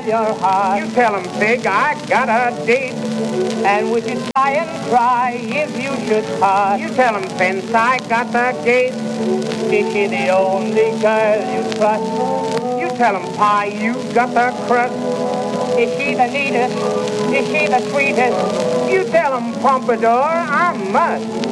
your heart? You tell him, Pig, I got a date. And would you try and cry if you should part? You tell him, Fence, I got the gate. Is she the only girl you trust? You tell him, Pie, you got the crust. Is she the neatest? Is she the sweetest? You tell him, Pompadour, I must.